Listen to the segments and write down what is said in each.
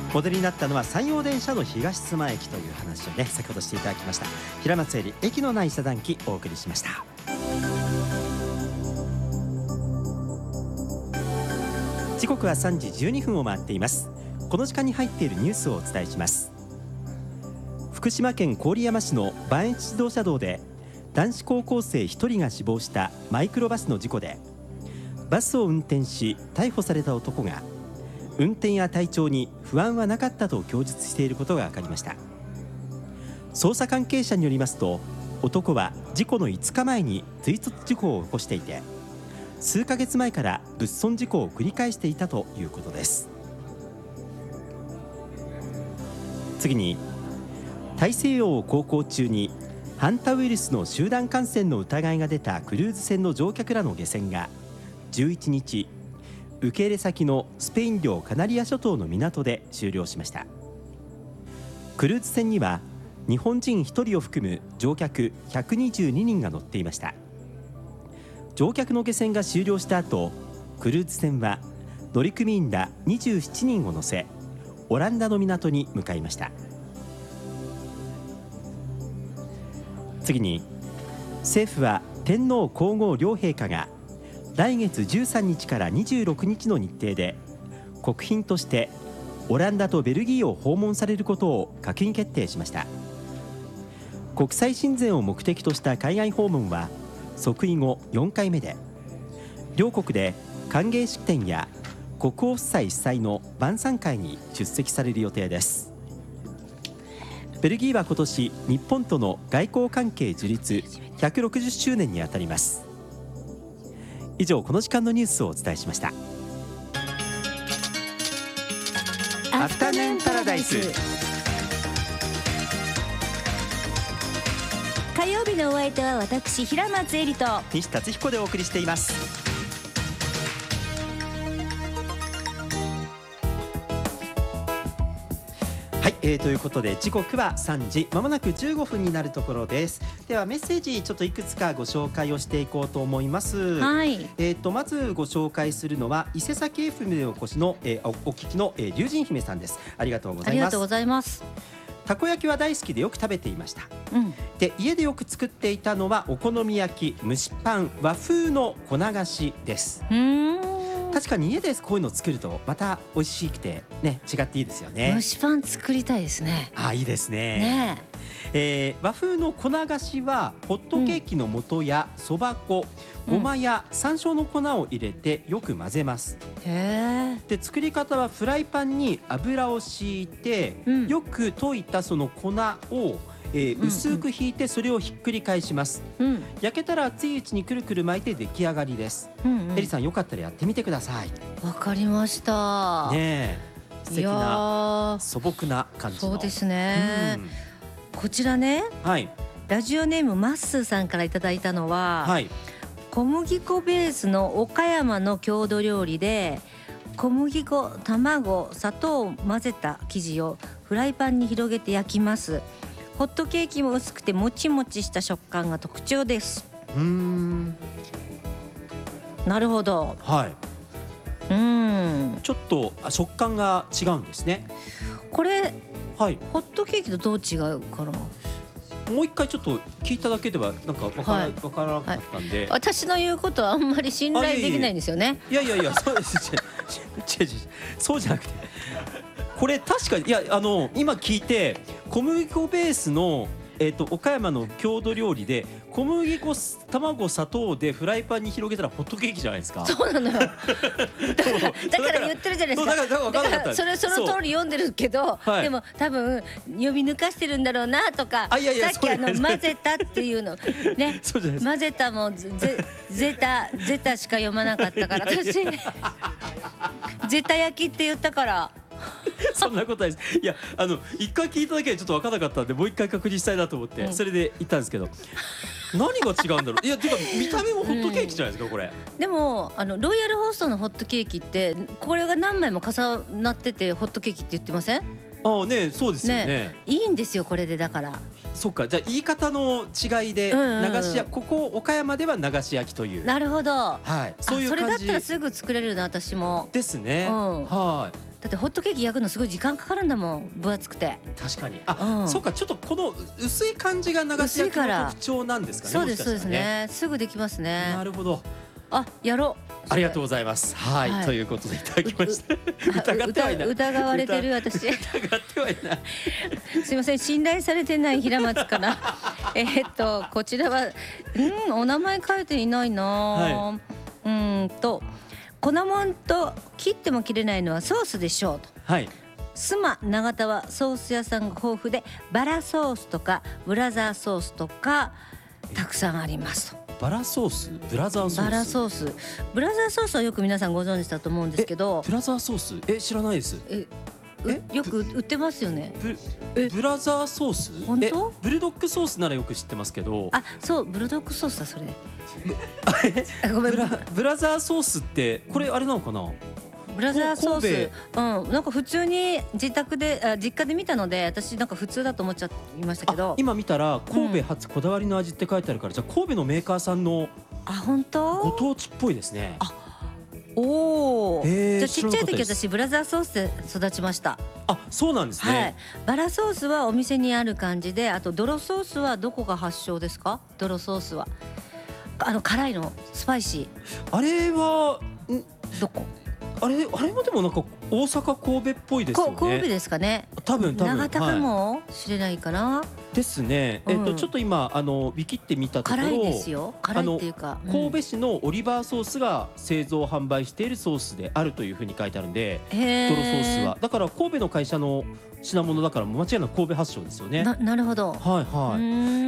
モデルになったのは山陽電車の東須磨駅という話をね、先ほどしていただきました。平松絵里、駅のない遮断機、お送りしました。時刻は3時12分を回っています。この時間に入っているニュースをお伝えします。福島県郡山市の磐越自動車道で男子高校生1人が死亡したマイクロバスの事故で、バスを運転し逮捕された男が運転や体調に不安はなかったと供述していることが分かりました。捜査関係者によりますと、男は事故の5日前に追突事故を起こしていて、数ヶ月前から物損事故を繰り返していたということです。次に、大西洋を航行中にハンタウイルスの集団感染の疑いが出たクルーズ船の乗客らの下船が11日、受け入れ先のスペイン領カナリア諸島の港で終了しました。クルーズ船には日本人1人を含む乗客122人が乗っていました。乗客の下船が終了した後、クルーズ船は乗組員ら27人を乗せ、オランダの港に向かいました。次に、政府は天皇皇后両陛下が来月13日から26日の日程で国賓としてオランダとベルギーを訪問されることを閣議決定しました。国際親善を目的とした海外訪問は即位後4回目で、両国で歓迎式典や国王夫妻主催の晩餐会に出席される予定です。ベルギーは今年日本との外交関係樹立160周年にあたります。以上、この時間のニュースをお伝えしました。アフタヌーンパラダイス。 火曜日のお相手は私平松絵里と西達彦でお送りしています。はい、ということで時刻は3時まもなく15分になるところです。ではメッセージちょっといくつかご紹介をしていこうと思います。 はい。 まずご紹介するのは伊勢崎 FM でお越しの、お聞きの、龍神姫さんです。ありがとうございます。 ありがとうございます。 たこ焼きは大好きでよく食べていました、で家でよく作っていたのはお好み焼き、蒸しパン、和風の粉菓子です。確かに家でこういうの作るとまた美味しくてね、違っていいですよね。 蒸しパン作りたいですね。 いいですね。和風の粉菓子はホットケーキの素やそば粉、ごまや山椒の粉を入れてよく混ぜます。で作り方はフライパンに油を敷いて、よく溶いたその粉を薄くひいてそれをひっくり返します、焼けたら熱いうちにくるくる巻いて出来上がりです。エリさん、よかったらやってみてください。 わかりましたね。素敵な素朴な感じの。 そうですね、こちらね、ラジオネームマッスーさんからいただいたのは、小麦粉ベースの岡山の郷土料理で、小麦粉、卵、砂糖を混ぜた生地をフライパンに広げて焼きます。ホットケーキも薄くてもちもちした食感が特徴です。なるほど。 ちょっと食感が違うんですね。 これ、ホットケーキとどう違うかな。 もう一回ちょっと聞いただけではなんか分からなかったんで、 私の言うことはあんまり信頼できないんですよね。 いやそうです。違うそうじゃなくて、これ確かに今聞いて小麦粉ベースの岡山の郷土料理で小麦粉、卵、砂糖でフライパンに広げたらホットケーキじゃないですか。 そうなのよ。だから言ってるじゃないですか。だからその通り読んでるけど、でも多分呼び抜かしてるんだろうなとか、さっき混ぜたっていうのね、混ぜたもゼタしか読まなかったから私ゼタ焼きって言ったからそんなことないです。いや一回聞いただけでちょっと分からなかったんで、もう一回確認したいなと思って、それで言ったんですけど、何が違うんだろう。いやてか見た目もホットケーキじゃないですかこれ。 でもロイヤルホストのホットケーキってこれが何枚も重なっててホットケーキって言ってません？ ね、そうですよね。 いいんですよこれで。だからそっか、じゃあ言い方の違いで流しここ岡山では流し焼きという。 なるほど。 そういう感じ。 それだったらすぐ作れるな私も。 ですね。 だってホットケーキ焼くのすごい時間かかるんだもん、分厚くて。 確かに。そうか、ちょっとこの薄い感じが流し焼きの特徴なんですかね。 そうですそうですね。すぐできますね。 なるほど。 やろう。 ありがとうございます。はい、ということでいただきました。疑ってはいない。 疑われてる私。 疑ってはいない。 すいません、信頼されてない平松から。こちらは、お名前書いていないな。粉もんと切っても切れないのはソースでしょうと。はい。スマ長田はソース屋さんが豊富で、バラソースとかブラザーソースとかたくさんありますと。 バラソース、ブラザーソース。 バラソース、ブラザーソースはよく皆さんご存知だと思うんですけど。 ブラザーソース、知らないです。 よく売ってますよね。 ブラザーソース。 本当？ ブルドッグソースならよく知ってますけど。 そう、ブルドッグソースだそれ。 ごめん。ブラザーソースってこれあれなのかな。 ブラザーソース、なんか普通に実家で見たので、私なんか普通だと思っちゃいましたけど、 今見たら神戸発こだわりの味って書いてあるから、じゃあ神戸のメーカーさんの本当ご当地っぽいですね。 おお、じゃあちっちゃい時私ブラザーソースで育ちました。 そうなんですね。はい。 バラソースはお店にある感じで、あとドロソースはどこが発祥ですか？ドロソースは辛いの、スパイシー。あれはどこ？ あれもでもなんか大阪神戸っぽいですよね。 神戸ですかね。 多分長田かもしれないかな。 ですね。ちょっと今ウィキって見たところ、 辛いですよ。辛いっていうか、 神戸市のオリバーソースが製造販売しているソースであるというふうに書いてあるんで、ドロソースはだから神戸の会社の品物だから間違いなく神戸発祥ですよね。 なるほど。 はいはい。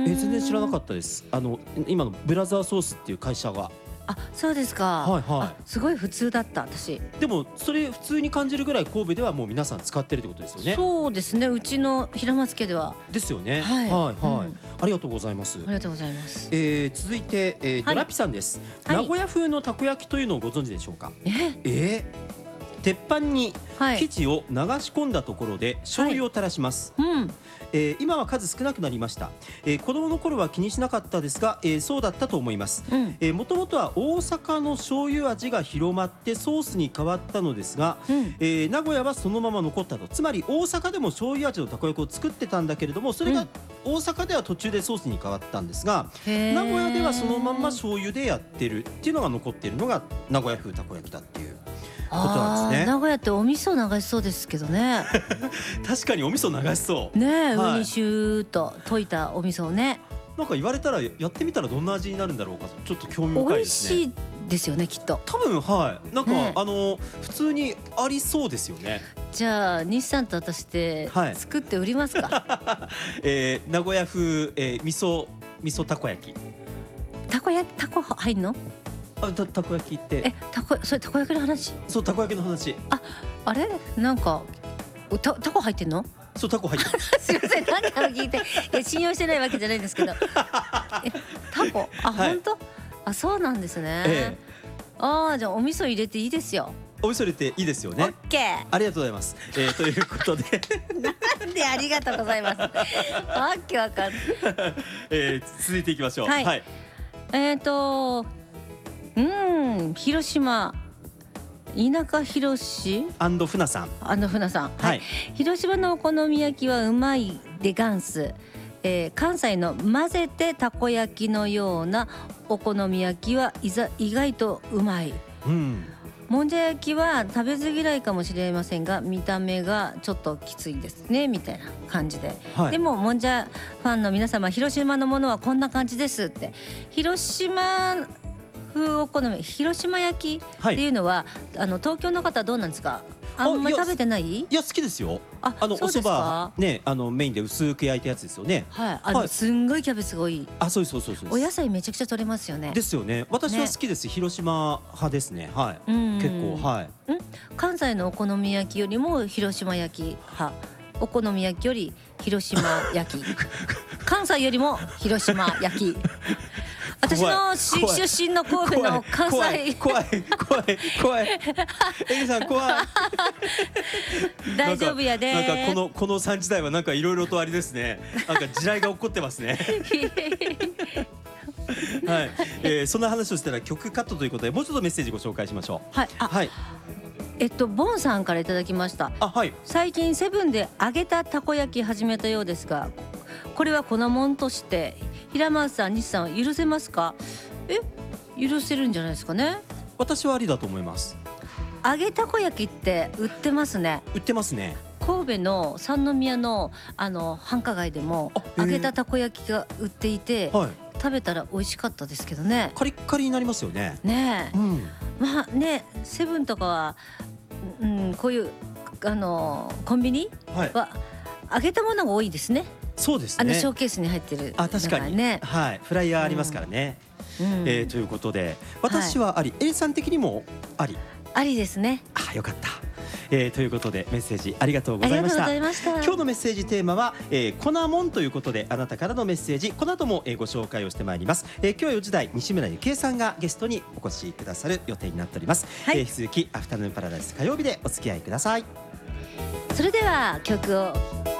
全然知らなかったです。今のブラザーソースっていう会社が。 そうですか。 はいはい。 すごい普通だった私。 でもそれ普通に感じるぐらい神戸ではもう皆さん使ってるってことですよね。 そうですね。うちの平松家では。 ですよね。はいはい。ありがとうございます。 ありがとうございます。 続いてドラピさんです。名古屋風のたこ焼きというのをご存知でしょうか。鉄板に生地を流し込んだところで醤油を垂らします。今は数少なくなりました。子供の頃は気にしなかったですが、そうだったと思います。もともとは大阪の醤油味が広まってソースに変わったのですが、名古屋はそのまま残ったと。つまり大阪でも醤油味のたこ焼きを作ってたんだけれども、それが大阪では途中でソースに変わったんですが、名古屋ではそのまんま醤油でやってるっていうのが残っているのが名古屋風たこ焼きだっていうことなんですね。 名古屋ってお味噌流しそうですけどね。 確かにお味噌流しそうね。ウニシューと溶いたお味噌をね。 なんか言われたらやってみたらどんな味になるんだろうか、ちょっと興味深いですね。 美味しいですよね、きっと。 多分なんか、普通にありそうですよね。 じゃあ西さんと私で作って売りますか。 名古屋風、味噌たこ焼き。 たこ入んの？ たこ焼きってそれたこ焼きの話？ そう、たこ焼きの話。 あれなんかたこ入ってんの？ そう、たこ入ってる。 すいません、何か聞いて信用してないわけじゃないんですけど。たこ本当？そうなんですね。じゃあお味噌入れていいですよ。 お味噌入れていいですよね。 オッケー。 ありがとうございます。ということでなんでありがとうございます。わけわかんない。 続いていきましょう。 はい。広島田舎広し船さん。 船さん。はい。広島のお好み焼きはうまいでガンス。関西の混ぜてたこ焼きのようなお好み焼きは意外とうまい。もんじゃ焼きは食べず嫌いかもしれませんが見た目がちょっときついですねみたいな感じで、でももんじゃファンの皆様、広島のものはこんな感じですって。広島風お好み広島焼きっていうのは、東京の方はどうなんですか？あんまり食べてない？いや、好きですよ。お蕎麦ね、メインで薄く焼いたやつですよね。 はい。すんごいキャベツが多い。 そうです。 お野菜めちゃくちゃ取れますよね。 ですよね。私は好きです。広島派ですね。はい。結構関西のお好み焼きよりも広島焼き派。お好み焼きより広島焼き。関西よりも広島焼き。私の出身の神戸の関西。怖い。エリさん怖い。大丈夫やで。 なんかこの3時代はなんかいろいろとあれですね。なんか地雷が起こってますね。はい。そんな話をしたら曲カットということで、もうちょっとメッセージご紹介しましょう。 はい。 ボンさんからいただきました。 はい、 最近セブンで揚げたたこ焼き始めたようですが、これは粉もんとして平松さん、西さんは許せますか？許せるんじゃないですかね。 私はありだと思います。 揚げたこ焼きって売ってますね。 売ってますね。 神戸の三宮の繁華街でも揚げたたこ焼きが売っていて、はい、食べたら美味しかったですけどね。 カリッカリになりますよね。 ねえ、まあね、セブンとかは、こういうコンビニは揚げたものが多いですね。 そうですね。 ショーケースに入ってる。 確かにね。はい、フライヤーありますからね。ということで私はあり、A さん的にもあり。 ありですね。 よかった。ということでメッセージありがとうございました。今日のメッセージテーマは、粉もんということで、あなたからのメッセージこの後も、ご紹介をしてまいります。今日は4時台西村ゆきえさんがゲストにお越しくださる予定になっております。引き続きアフタヌーンパラダイス火曜日でお付き合いください。 それでは曲を